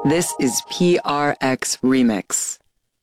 This is PRX Remix.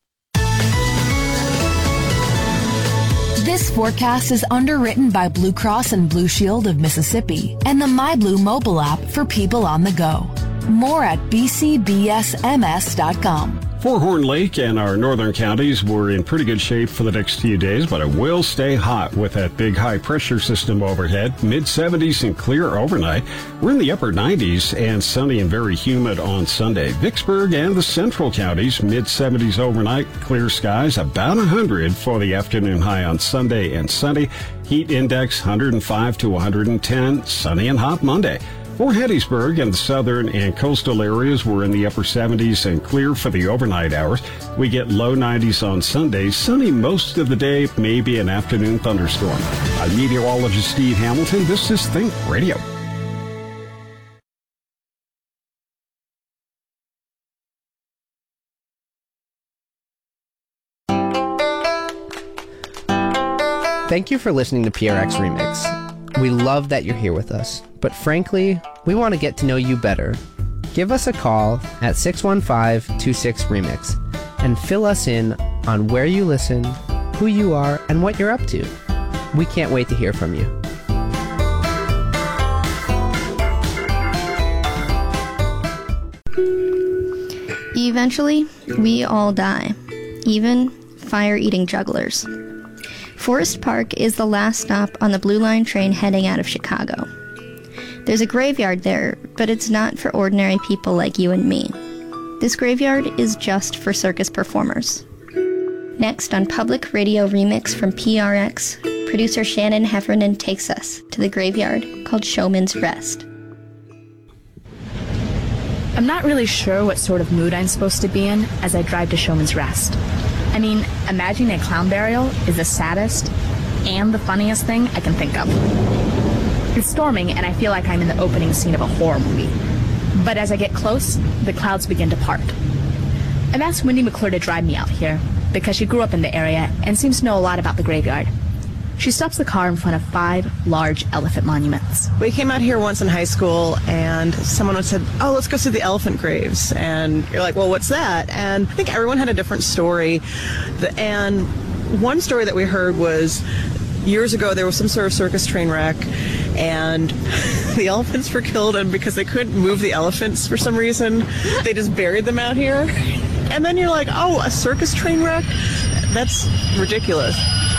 This forecast is underwritten by Blue Cross and Blue Shield of Mississippi and the MyBlue mobile app for people on the go. More at bcbsms.com. For Horn Lake and our northern counties, we're in pretty good shape for the next few days, but it will stay hot with that big high pressure system overhead. Mid-70s and clear overnight. We're in the upper 90s and sunny and very humid on Sunday. Vicksburg and the central counties, mid-70s overnight, clear skies, about 100 for the afternoon high on Sunday and Sunday. Heat index 105 to 110, sunny and hot Monday. For Hattiesburg and the southern and coastal areas, we're in the upper 70s and clear for the overnight hours. We get low 90s on Sunday, sunny most of the day, maybe an afternoon thunderstorm. I'm meteorologist Steve Hamilton. This is Think Radio. Thank you for listening to PRX Remix. We love that you're here with us, but frankly, we want to get to know you better. Give us a call at 615-26-REMIX and fill us in on where you listen, who you are, and what you're up to. We can't wait to hear from you. Eventually, we all die, even fire-eating jugglers. Forest Park is the last stop on the Blue Line train heading out of Chicago. There's a graveyard there, but it's not for ordinary people like you and me. This graveyard is just for circus performers. Next on Public Radio Remix from PRX, producer Shannon Heffernan takes us to the graveyard called Showman's Rest. I'm not really sure what sort of mood I'm supposed to be in as I drive to Showman's Rest. I mean, imagining a clown burial is the saddest and the funniest thing I can think of. It's storming, and I feel like I'm in the opening scene of a horror movie. But as I get close, the clouds begin to part. I've asked Wendy McClure to drive me out here, because she grew up in the area and seems to know a lot about the graveyard. She stops the car in front of 5 large elephant monuments. We came out here once in high school, and someone said, oh, let's go see the elephant graves. And you're like, well, what's that? And I think everyone had a different story. And one story that we heard was years ago there was some sort of circus train wreck, and the elephants were killed, and because they couldn't move the elephants for some reason, they just buried them out here. And then you're like, oh, a circus train wreck? That's ridiculous.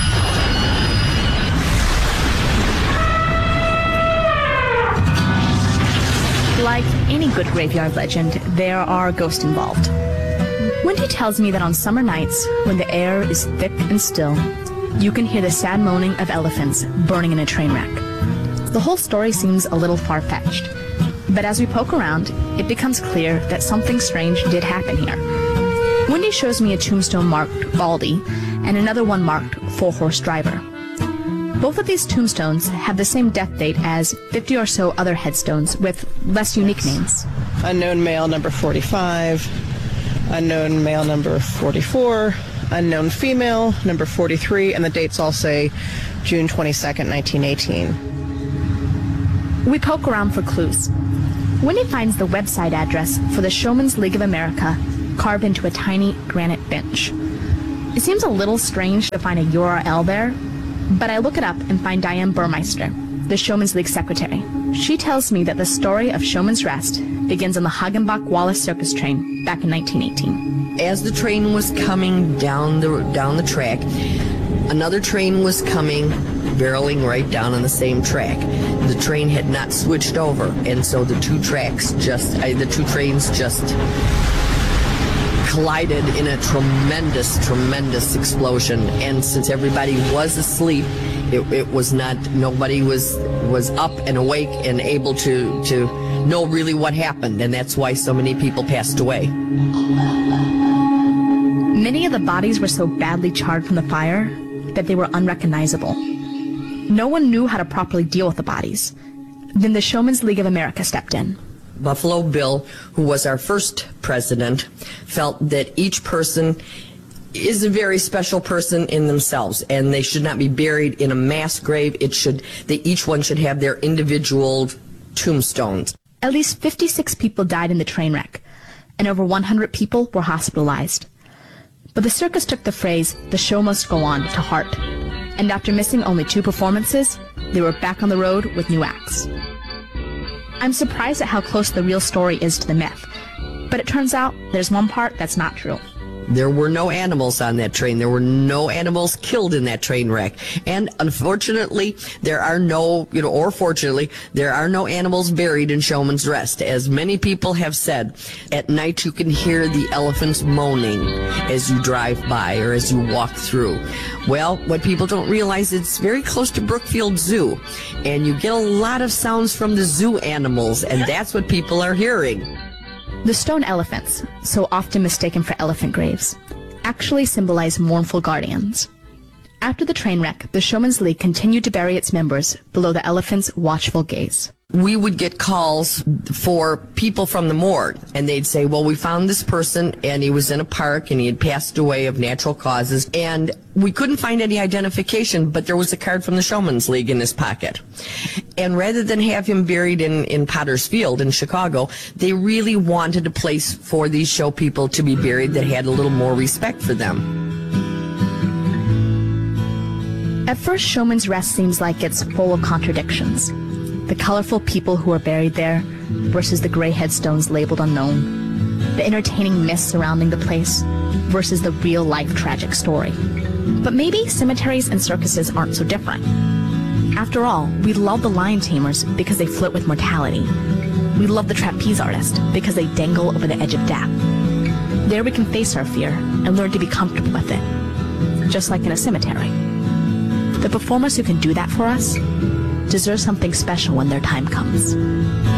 Like any good graveyard legend, there are ghosts involved. Wendy tells me that on summer nights, when the air is thick and still, you can hear the sad moaning of elephants burning in a train wreck. The whole story seems a little far-fetched, but as we poke around, it becomes clear that something strange did happen here. Wendy shows me a tombstone marked Baldy and another one marked 4-Horse Driver. Both of these tombstones have the same death date as 50 or so other headstones with less unique names. Unknown male number 45, unknown male number 44, unknown female number 43, and the dates all say June 22nd, 1918. We poke around for clues. Wendy finds the website address for the Showman's League of America carved into a tiny granite bench. It seems a little strange to find a URL there, but I look it up and find Diane Burmeister, the Showman's League secretary. She tells me that the story of Showman's Rest begins on the Hagenbach-Wallace circus train back in 1918. As the train was coming down the track, another train was coming, barreling right down on the same track. The train had not switched over, and so the two trains just collided in a tremendous explosion. And since everybody was asleep, it was not, nobody was up and awake and able to know really what happened, and that's why so many people passed away. Many of the bodies were so badly charred from the fire that they were unrecognizable. No one knew how to properly deal with the bodies. Then the Showman's League of America stepped in. Buffalo Bill, who was our first president, felt that each person is a very special person in themselves, and they should not be buried in a mass grave. Each one should have their individual tombstones. At least 56 people died in the train wreck. and over 100 people were hospitalized. But the circus took the phrase, "the show must go on," to heart. And after missing only 2 performances, they were back on the road with new acts. I'm surprised at how close the real story is to the myth. But it turns out there's one part that's not true. There were no animals on that train. There were no animals killed in that train wreck. And unfortunately, there are no, or fortunately, there are no animals buried in Showman's Rest. As many people have said, at night you can hear the elephants moaning as you drive by or as you walk through. Well, what people don't realize, it's very close to Brookfield Zoo. And you get a lot of sounds from the zoo animals, and that's what people are hearing. The stone elephants, so often mistaken for elephant graves, actually symbolize mournful guardians. After the train wreck, the Showman's League continued to bury its members below the elephants' watchful gaze. We would get calls for people from the morgue, and they'd say, well, we found this person, and he was in a park, and he had passed away of natural causes, and we couldn't find any identification, but there was a card from the Showman's League in his pocket. And rather than have him buried in Potter's Field in Chicago, they really wanted a place for these show people to be buried that had a little more respect for them. At first, Showman's Rest seems like it's full of contradictions. The colorful people who are buried there versus the gray headstones labeled unknown. The entertaining myths surrounding the place versus the real-life tragic story. But maybe cemeteries and circuses aren't so different. After all, we love the lion tamers because they flirt with mortality. We love the trapeze artist because they dangle over the edge of death. There we can face our fear and learn to be comfortable with it, just like in a cemetery. The performers who can do that for us deserve something special when their time comes.